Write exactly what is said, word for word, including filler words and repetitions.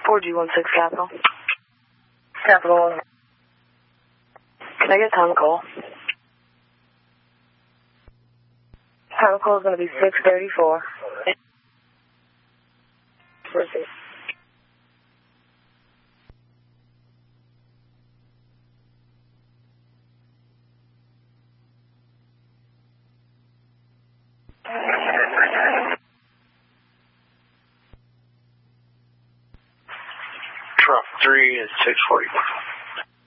four G one six Capital. Capital. Can I get time to call? Time call is going to be six thirty-four. Trump three is six forty-one.